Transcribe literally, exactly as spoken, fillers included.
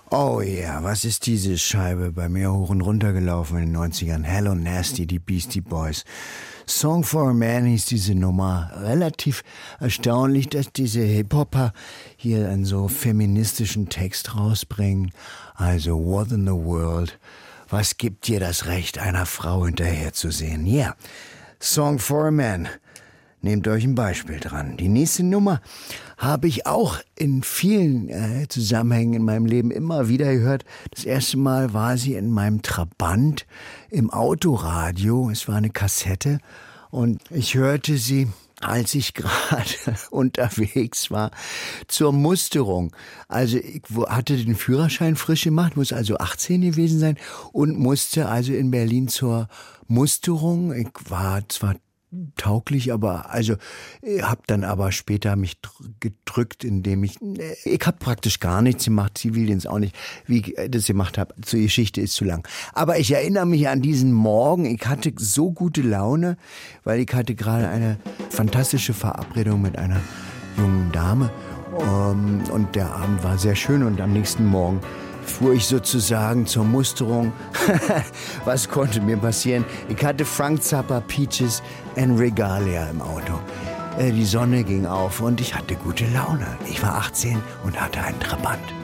Oh ja, yeah. Was ist diese Scheibe bei mir hoch und runter gelaufen in den neunzigern? Hello Nasty, die Beastie Boys. Song for a Man hieß diese Nummer. Relativ erstaunlich, dass diese Hip-Hopper hier einen so feministischen Text rausbringen. Also, what in the world? Was gibt dir das Recht, einer Frau hinterherzusehen? Ja, yeah. Song for a Man. Nehmt euch ein Beispiel dran. Die nächste Nummer habe ich auch in vielen äh, Zusammenhängen in meinem Leben immer wieder gehört. Das erste Mal war sie in meinem Trabant im Autoradio. Es war eine Kassette und ich hörte sie, als ich gerade unterwegs war zur Musterung. Also ich hatte den Führerschein frisch gemacht, muss also achtzehn gewesen sein und musste also in Berlin zur Musterung. Ich war zwar tauglich, aber also habe dann aber später mich gedrückt, indem ich ich habe praktisch gar nichts gemacht, Zivildienst auch nicht, wie ich das gemacht habe. Zur Geschichte ist zu lang. Aber ich erinnere mich an diesen Morgen. Ich hatte so gute Laune, weil ich hatte gerade eine fantastische Verabredung mit einer jungen Dame und der Abend war sehr schön und am nächsten Morgen fuhr ich sozusagen zur Musterung. Was konnte mir passieren? Ich hatte Frank Zappa, Peaches and Regalia im Auto. Die Sonne ging auf und ich hatte gute Laune. Ich war achtzehn und hatte einen Trabant.